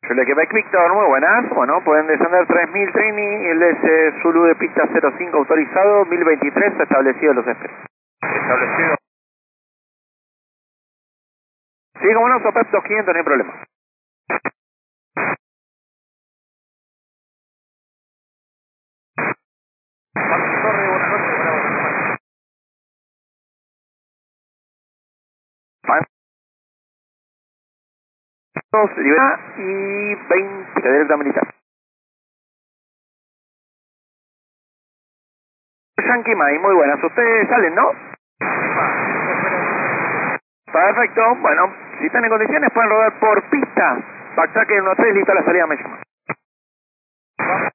Le Quebec Victor, muy buenas. Bueno, pueden descender 3000 Trini, el S Zulu de pista 05 autorizado, 1023 establecido los céspedes. Establecido. Sí, como no, Sopep 2500, no hay problema. Martín Torre, buenas noches, Dos, libera y 20 de directa militar. Yankee Mai, muy buenas. Ustedes salen, ¿no? Perfecto. Bueno, si están en condiciones pueden rodar por pista. Backtrack en 13, listo, la salida me llama.